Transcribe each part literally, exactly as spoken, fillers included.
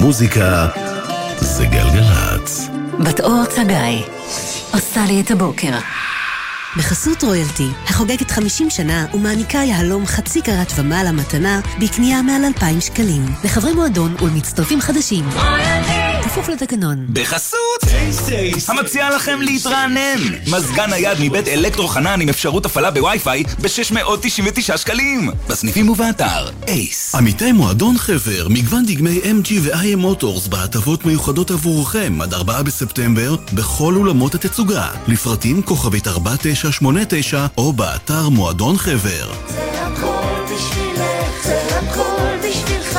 מוזיקה זה גלגלצ. בת אור צגאי עושה לי את הבוקר. בחסות רויאלטי, החוגגת חמישים שנה ומעניקה יהלום חצי קרת ומעלה מתנה בקנייה מעל אלפיים שקלים. לחברי מועדון ולמצטרפים חדשים. כפוף לתקנון. בחסות טייסט טייסט, המציע לכם להתרענן. מזגן נייד מבית אלקטרו חנן עם אפשרות הפעלה בווי-פיי ב-שש מאות תשעים ותשעה שקלים. בסניפים ובאתר אייס. עמיתי מועדון חבר, מגוון דגמי אם ג'י ו-איי אם מוטורס בהטבות מיוחדות עבורכם עד ארבעה בספטמבר בכל אולמות התצוגה. לפרטים כוכבית ארבע תשע שמונה תשע או באתר מועדון חבר. זה הכל בשבילך, זה הכל בשבילך,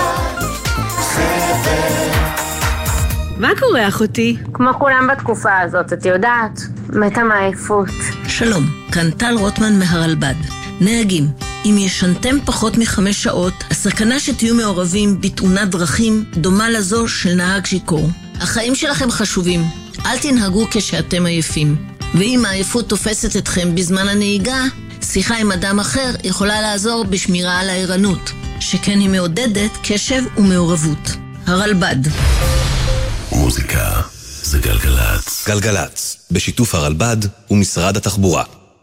חבר. מה קורה אחותי? כמו כולם בתקופה הזאת, את יודעת, מתה מעייפות. שלום, כאן טל רוטמן מהרלב"ד. נהגים, אם ישנתם פחות מחמש שעות, הסכנה שתהיו מעורבים בתאונת דרכים דומה לזו של נהג שיכור. החיים שלכם חשובים, אל תנהגו כשאתם עייפים. ואם העייפות תופסת אתכם בזמן הנהיגה, שיחה עם אדם אחר יכולה לעזור בשמירה על הערנות, שכן היא מעודדת קשב ומעורבות. הרלב"ד. מוזיקה זה גלגלצ. גלגלצ, בשיתוף הרלב"ד ומשרד התחבורה.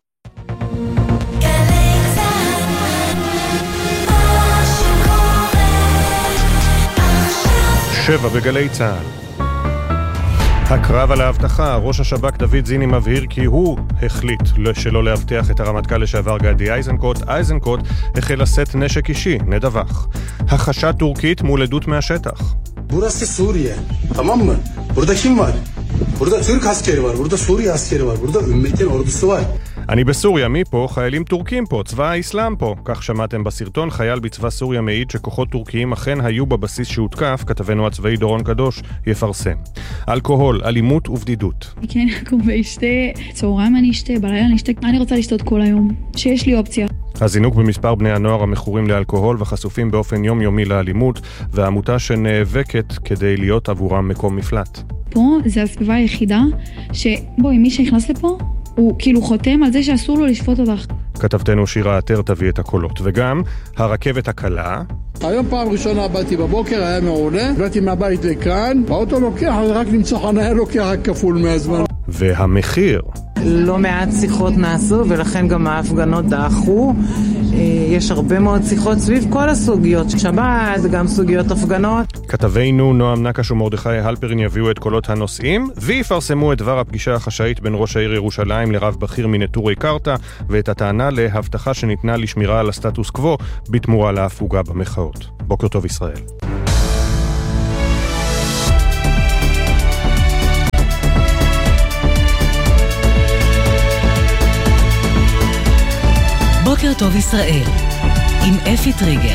שבע בגלי צהל. הקרב על ההבטחה, ראש השב"כ דוד זיני מבהיר כי הוא החליט שלא להבטיח את הרמטכ"ל לשעבר גדי איזנקוט. איזנקוט החל לשאת נשק אישי, נדווח. החשת טורקית מול עדות מהשטח. Burası Suriye, tamam mı? Burada kim var? Burada Türk askeri var, burada Suriye askeri var, burada ümmetin ordusu var. אני בסוריה, מי פה? חיילים טורקים פה, צבא האסלאם פה. כך שמעתם בסרטון. חייל בצבא סוריה מעיד שכוחות טורקיים אכן היו בבסיס שהותקף. כתבנו הצבאי דורון קדוש יפרסם. אלכוהול, אלימות ובדידות. כן, אקום ואשתה, צהריים אני אשתה, בלילה אני אשתה. אני רוצה לשתות כל היום, שיש לי אופציה. הזינוק במספר בני הנוער המכורים לאלכוהול וחשופים באופן יומיומי לאלימות, והעמותה שנאבקת כדי להיות עבורם מקום מפלט. פה זה הסביבה היחידה שבואי, מי שנכנס לפה הוא כאילו חותם על זה שאסור לו לשפוט אותך. כתבתנו שירה עטר תביא את הקולות. וגם הרכבת הקלה. היום פעם ראשונה באתי בבוקר, היה מעולה, באתי מהבית לכאן, באוטו לוקח, רק למצוא חניה לוקח רק כפול מהזמן. והמחיר. לא מעט שיחות נעשו ולכן גם ההפגנות דאחו. יש הרבה מאוד שיחות סביב כל הסוגיות שבת, גם סוגיות הפגנות. כתבינו נועם נקש ומרדכי הלפרין יביאו את קולות הנושאים ויפרסמו את דבר הפגישה החשאית בין ראש העיר ירושלים לרב בכיר מנטורי קרתא ואת הטענה להבטחה שניתנה לשמירה על הסטטוס קוו בתמורה להפוגה במחאות. בוקר טוב ישראל. בוקר טוב ישראל עם אפי טריגר.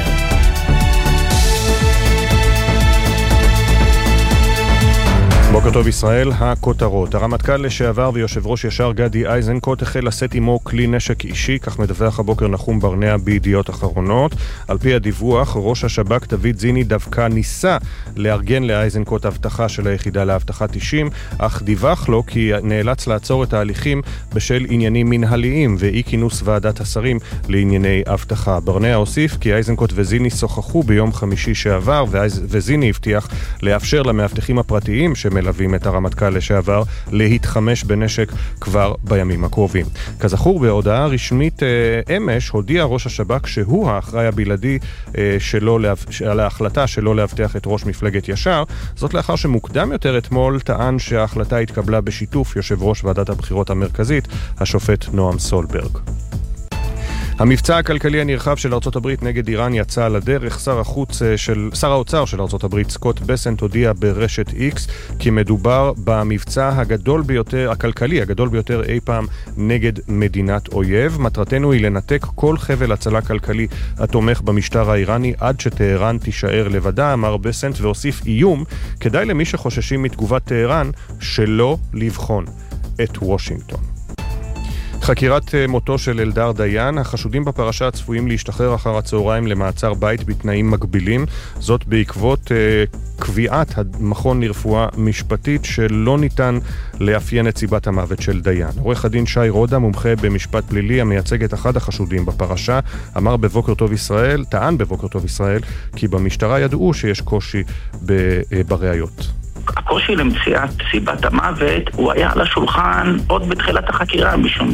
בוקר טוב ישראל, הכותרות. הרמטכ"ל לשעבר ויושב ראש ישר גדי איזנקוט החל לשאת עמו כלי נשק אישי, כך מדווח הבוקר נחום ברנע בידיעות אחרונות. על פי הדיווח, ראש השב"כ דוד זיני דווקא ניסה לארגן לאיזנקוט הבטחה של היחידה להבטחת אישים, אך דיווח לו כי נאלץ לעצור את ההליכים בשל עניינים מנהליים ואי כינוס ועדת השרים לענייני הבטחה. ברנע הוסיף כי איזנקוט וזיני שוחחו ביום חמישי שעבר, וזיני הבטיח לאפשר למאבטחים הפרטיים שמלווים את הרמטכ"ל לשעבר להתחמש בנשק כבר בימים הקרובים. כזכור, בהודעה רשמית אמש הודיע ראש השב"כ שהוא האחראי הבלעדי שלו על ההחלטה שלא להבטיח את ראש מפלגת ישר. זאת לאחר שמוקדם יותר אתמול טען שההחלטה התקבלה בשיתוף יושב ראש ועדת הבחירות המרכזית, השופט נועם סולברג. המבצע הכלכלי הנרחב של ארצות הברית נגד איראן יצא לדרך. שר החוץ של שר האוצר של ארצות הברית סקוט בסנט הודיע ברשת איקס כי מדובר במבצע הגדול ביותר, הכלכלי הגדול ביותר אי פעם נגד מדינת אויב. מטרתנו היא לנתק כל חבל הצלה כלכלי התומך במשטר האיראני עד שטהרן תישאר לבדה, אמר בסנט, והוסיף איום: כדאי למי שחוששים מתגובת טהרן שלא לבחון את וושינגטון. חקירת מותו של אלדר דיין, החשודים בפרשה צפויים להשתחרר אחר הצהריים למעצר בית בתנאים מגבילים, זאת בעקבות אה, קביעת המכון לרפואה משפטית שלא ניתן לאפיין את סיבת המוות של דיין. עורך הדין שי רודה, מומחה במשפט פלילי המייצג את אחד החשודים בפרשה, אמר בבוקר טוב ישראל, טען בבוקר טוב ישראל, כי במשטרה ידעו שיש קושי בראיות. הקושי למציאת סיבת המוות הוא היה על השולחן עוד בתחילת החקירה, משום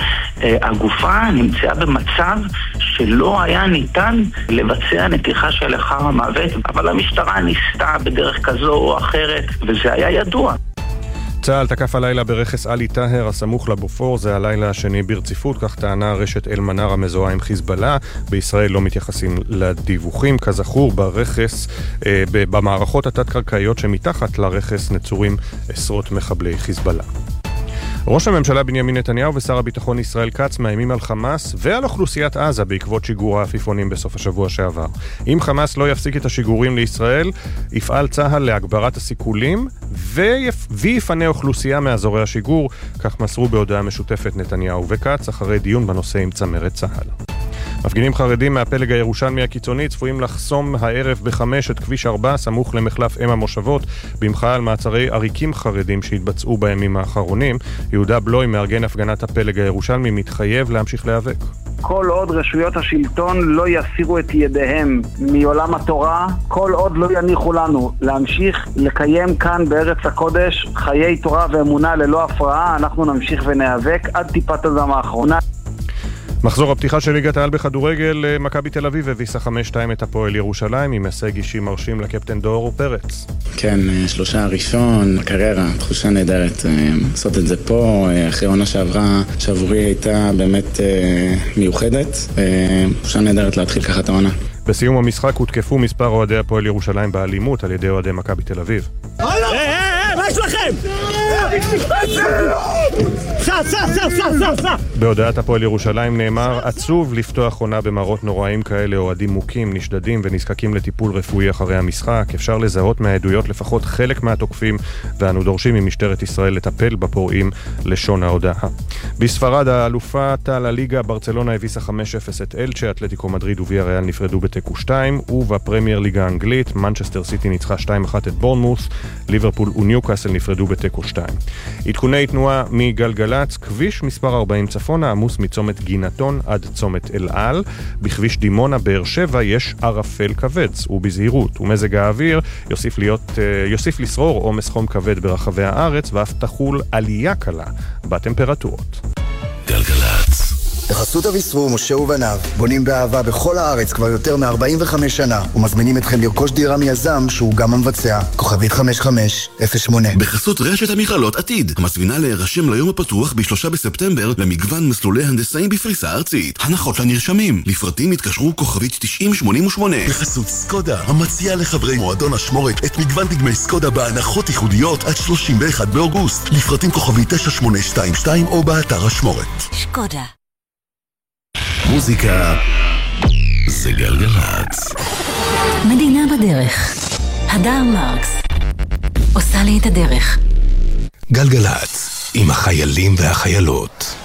שהגופה נמצאה במצב שלא היה ניתן לבצע נתיחה של לאחר המוות, אבל המשטרה ניסתה בדרך כזו או אחרת, וזה היה ידוע. צה"ל תקף הלילה ברכס עלי טהר הסמוך לבופור, זה הלילה השני ברציפות, כך טענה רשת אל מנר המזוהה עם חיזבאללה. בישראל לא מתייחסים לדיווחים. כזכור, ברכס, אה, במערכות התת-קרקעיות שמתחת לרכס נצורים עשרות מחבלי חיזבאללה. ראש הממשלה בנימין נתניהו ושר הביטחון ישראל כץ מאיימים על חמאס ועל אוכלוסיית עזה בעקבות שיגור העפיפונים בסוף השבוע שעבר. אם חמאס לא יפסיק את השיגורים לישראל, יפעל צה"ל להגברת הסיכולים ויפנה אוכלוסייה מאזורי השיגור, כך מסרו בהודעה משותפת נתניהו וכץ אחרי דיון בנושא עם צמרת צה"ל. מפגינים חרדים מהפלג הירושלמי הקיצוני צפויים לחסום הערב בחמש את כביש ארבע סמוך למחלף אם המושבות במחאה על מעצרי עריקים חרדים שהתבצעו בימים האחרונים. יהודה בלוי, מארגן הפגנת הפלג הירושלמי, מתחייב להמשיך להיאבק. כל עוד רשויות השלטון לא יסירו את ידיהם מעולם התורה, כל עוד לא יניחו לנו להמשיך לקיים כאן בארץ הקודש חיי תורה ואמונה ללא הפרעה, אנחנו נמשיך ונאבק עד טיפת הדם האחרונה. מחזור הפתיחה של ליגת העל בכדורגל, מכבי תל אביב הביסה חמש שתיים את הפועל ירושלים עם הישג אישי מרשים לקפטן דור פרץ. כן, שלושה הראשון, קריירה, תחושה נהדרת לעשות את זה פה, אחרי עונה שעברה, שעבורי הייתה באמת מיוחדת, תחושה נהדרת להתחיל ככה את העונה. בסיום המשחק הותקפו מספר אוהדי הפועל ירושלים באלימות על ידי אוהדי מכבי תל אביב. מה יש לכם? בהודעת הפועל ירושלים נאמר, עצוב לפתוח עונה במראות נוראים כאלה, אוהדים מוכים, נשדדים ונזקקים לטיפול רפואי אחרי המשחק. אפשר לזהות מהעדויות לפחות חלק מהתוקפים, ואנו דורשים ממשטרת ישראל לטפל בפורעים, לשון ההודעה. בספרד האלופה על הליגה, ברצלונה הביסה חמש אפס את אלצ'ה, אתלטיקו מדריד וויאריאל נפרדו בתיקו שתיים, ובפרמייר ליגה האנגלית מנצ'סטר סיטי ניצחה שתיים אחת את בורנמות', ליברפול וניוקאסל נפרדו בתיקו שתיים. עדכוני תנועה מגלגלץ, כביש מספר ארבעים צפונה עמוס מצומת גינתון עד צומת אל על, בכביש דימונה באר שבע יש ערפל כבד ובזהירות, ומזג האוויר יוסיף להיות יוסיף לשרור עומס חום כבד ברחבי הארץ, ואף תחול עלייה קלה בטמפרטורות. גלגלץ. בחסות אביסרו, משה ובניו, בונים באהבה בכל הארץ כבר יותר מ-ארבעים וחמש שנה, ומזמינים אתכם לרכוש דירה מיזם שהוא גם המבצע. כוכבית חמש חמש אפס שמונה. בחסות רשת המכללות עתיד, המזמינה להירשם ליום הפתוח בשלושה בספטמבר למגוון מסלולי הנדסאים בפריסה ארצית. הנחות לנרשמים, לפרטים התקשרו כוכבית תשעים שמונים ושמונה. בחסות סקודה, המציעה לחברי מועדון השמורת את מגוון דגמי סקודה בהנחות ייחודיות עד שלושים ואחד באוגוסט. לפרטים כוכבית תשע שמונה שתיים שתיים או באתר השמורת. שקודה. מוזיקה זה גלגלץ. מדינה בדרך. הדר מרקס עושה לי את הדרך. גלגלץ עם החיילים והחיילות.